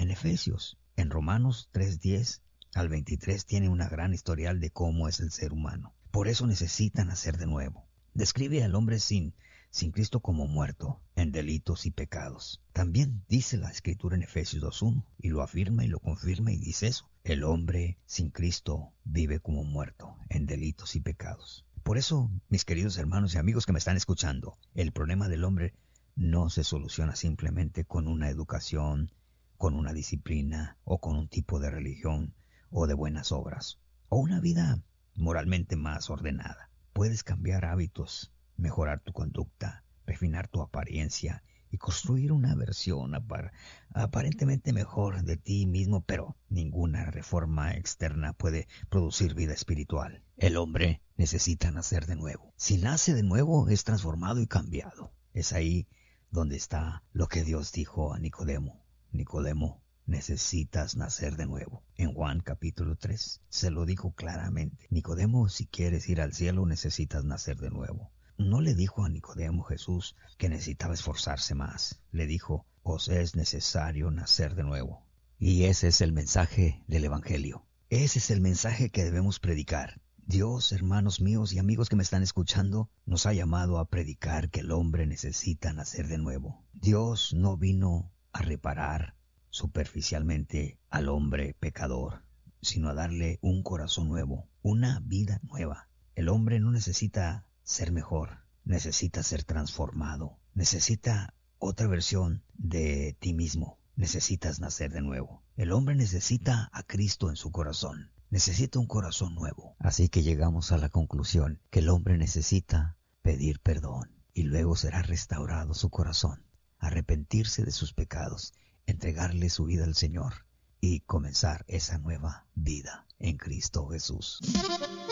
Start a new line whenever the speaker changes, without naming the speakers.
en Efesios. En Romanos 3:10 al 23 tiene una gran historial de cómo es el ser humano. Por eso necesitan nacer de nuevo. Describe al hombre sin Cristo como muerto en delitos y pecados. También dice la Escritura en Efesios 2:1 y lo afirma y lo confirma y dice eso. El hombre sin Cristo vive como muerto en delitos y pecados. Por eso, mis queridos hermanos y amigos que me están escuchando, el problema del hombre no se soluciona simplemente con una educación, con una disciplina o con un tipo de religión o de buenas obras o una vida moralmente más ordenada. Puedes cambiar hábitos, mejorar tu conducta, refinar tu apariencia y construir una versión aparentemente mejor de ti mismo, pero ninguna reforma externa puede producir vida espiritual. El hombre necesita nacer de nuevo. Si nace de nuevo, es transformado y cambiado. Es ahí donde está lo que Dios dijo a Nicodemo. Nicodemo, necesitas nacer de nuevo. En Juan capítulo 3 se lo dijo claramente. Nicodemo, si quieres ir al cielo, necesitas nacer de nuevo. No le dijo a Nicodemo Jesús que necesitaba esforzarse más. Le dijo, os es necesario nacer de nuevo. Y ese es el mensaje del Evangelio. Ese es el mensaje que debemos predicar. Dios, hermanos míos y amigos que me están escuchando, nos ha llamado a predicar que el hombre necesita nacer de nuevo. Dios no vino a reparar superficialmente al hombre pecador, sino a darle un corazón nuevo, una vida nueva. El hombre no necesita ser mejor, necesita ser transformado, necesita otra versión de ti mismo, necesitas nacer de nuevo. El hombre necesita a Cristo en su corazón, necesita un corazón nuevo. Así que llegamos a la conclusión que el hombre necesita pedir perdón y luego será restaurado su corazón, arrepentirse de sus pecados, entregarle su vida al Señor y comenzar esa nueva vida en Cristo Jesús.